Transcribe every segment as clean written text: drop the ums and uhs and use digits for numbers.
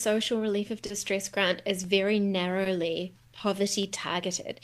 Social Relief of Distress grant is very narrowly poverty targeted.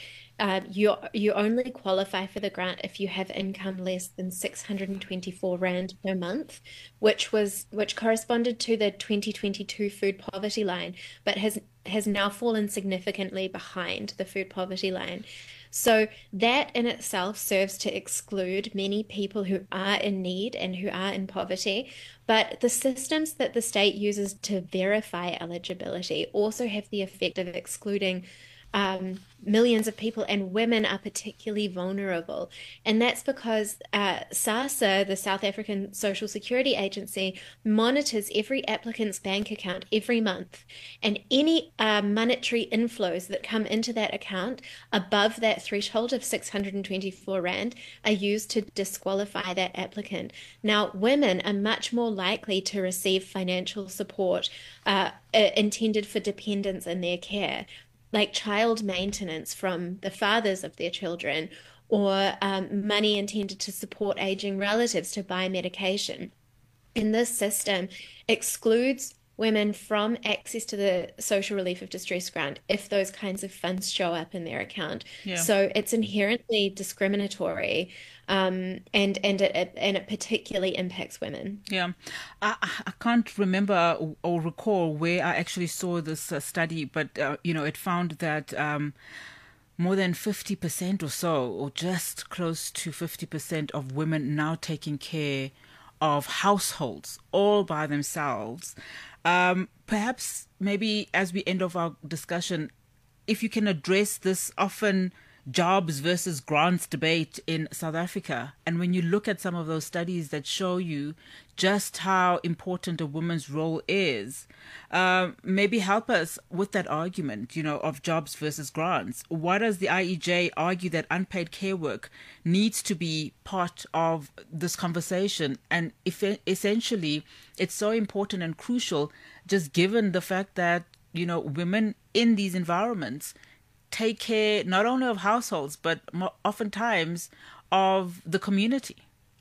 You only qualify for the grant if you have income less than 624 Rand per month, which corresponded to the 2022 food poverty line, but has now fallen significantly behind the food poverty line. So that in itself serves to exclude many people who are in need and who are in poverty. But the systems that the state uses to verify eligibility also have the effect of excluding millions of people, and women are particularly vulnerable. And that's because SASSA, the South African Social Security Agency, monitors every applicant's bank account every month. And any monetary inflows that come into that account above that threshold of 624 Rand are used to disqualify that applicant. Now, women are much more likely to receive financial support intended for dependents in their care, like child maintenance from the fathers of their children, or money intended to support aging relatives to buy medication. And this system excludes women from access to the Social Relief of Distress grant if those kinds of funds show up in their account. Yeah. So it's inherently discriminatory, and it particularly impacts women. Yeah, I can't remember or recall where I actually saw this study, but it found that more than 50% or so, or just close to 50% of women now taking care of households all by themselves. Perhaps maybe as we end of our discussion, if you can address this often jobs versus grants debate in South Africa. And when you look at some of those studies that show you just how important a woman's role is, maybe help us with that argument, of jobs versus grants. Why does the IEJ argue that unpaid care work needs to be part of this conversation? And if essentially it's so important and crucial, just given the fact that, women in these environments take care not only of households, but oftentimes of the community.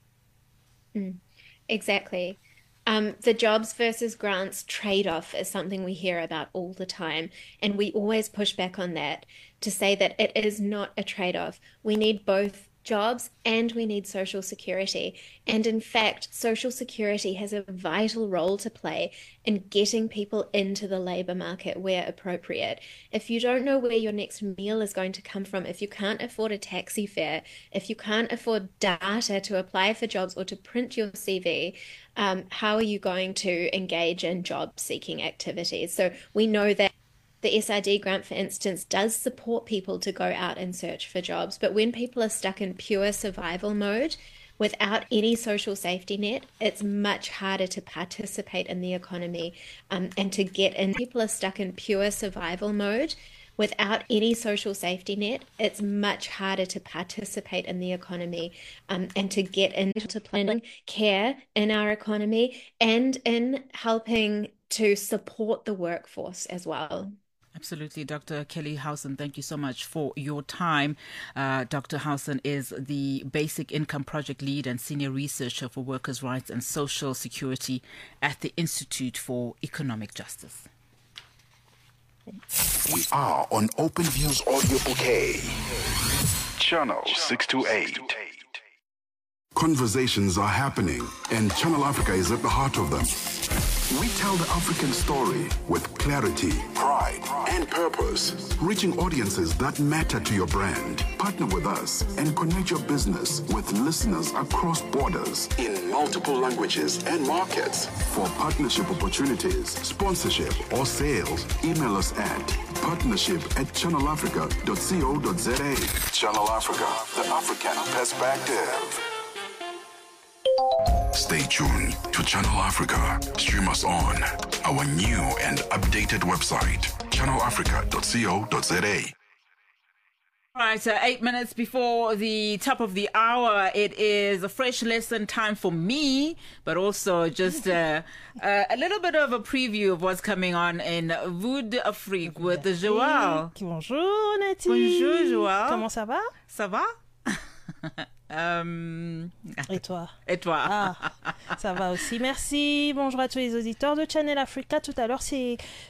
Exactly. The jobs versus grants trade-off is something we hear about all the time, and we always push back on that to say that it is not a trade-off. We need both jobs and we need social security. And in fact, social security has a vital role to play in getting people into the labor market where appropriate. If you don't know where your next meal is going to come from, if you can't afford a taxi fare, if you can't afford data to apply for jobs or to print your CV, how are you going to engage in job-seeking activities? So we know that the SRD grant, for instance, does support people to go out and search for jobs. But when people are stuck in pure survival mode without any social safety net, it's much harder to participate in the economy and to get in. People are stuck in pure survival mode without any social safety net, it's much harder to participate in the economy and to get into planning care in our economy and in helping to support the workforce as well. Absolutely. Dr. Kelly Howson, thank you so much for your time. Dr. Howson is the Basic Income Project Lead and Senior Researcher for Workers' Rights and Social Security at the Institute for Economic Justice. We are on Open Views Audio Bouquet, Channel 628. Conversations are happening, and Channel Africa is at the heart of them. We tell the African story with clarity, pride, and purpose, reaching audiences that matter to your brand. Partner with us and connect your business with listeners across borders in multiple languages and markets. For partnership opportunities, sponsorship, or sales, email us at partnership@channelafrica.co.za. Channel Africa, the African perspective. Stay tuned to Channel Africa. Stream us on our new and updated website, channelafrica.co.za. All right, 8 minutes before the top of the hour, it is a fresh lesson time for me, but also just a little bit of a preview of what's coming on in Wood Afrique with Joël. Bonjour Nati. Bonjour Joël. Comment ça va? Ça va? Et toi? Et toi? Ah, ça va aussi. Merci. Bonjour à tous les auditeurs de Channel Africa. Tout à l'heure, c'est